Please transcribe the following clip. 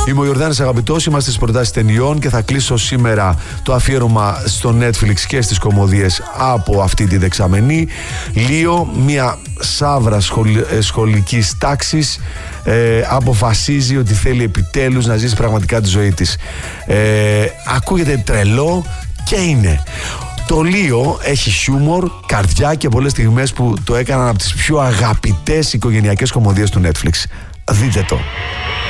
Είμαι ο Ιορδάνης Αγαπητός, είμαστε στις προτάσεις ταινιών και θα κλείσω σήμερα το αφιέρωμα στο Netflix και στις κωμωδίες από αυτή τη δεξαμενή. Λίο, μια σαύρα σχολικής τάξης, αποφασίζει ότι θέλει επιτέλους να ζήσει πραγματικά τη ζωή της. Ακούγεται τρελό και είναι. Το Λίο έχει χιούμορ, καρδιά και πολλές στιγμές που το έκαναν από τις πιο αγαπητές οικογενειακές κωμωδίες του Netflix. Δείτε το.